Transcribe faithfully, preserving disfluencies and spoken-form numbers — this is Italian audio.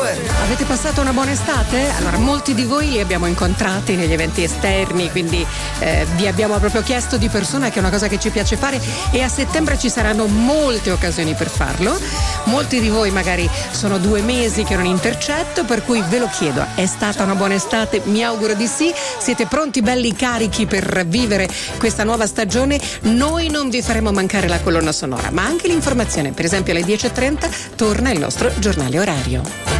due. Avete passato una buona estate? Allora, molti di voi li abbiamo incontrati negli eventi esterni, quindi eh, vi abbiamo proprio chiesto di persona, che è una cosa che ci piace fare, e a settembre ci saranno molte occasioni per farlo. Molti di voi magari sono due mesi che non intercetto, per cui ve lo chiedo, è stata una buona estate? Mi auguro di sì. Siete pronti, belli carichi per vivere questa nuova stagione? Noi non vi faremo mancare la colonna sonora, ma anche l'informazione. Per esempio alle dieci e trenta torna il nostro giornale orario.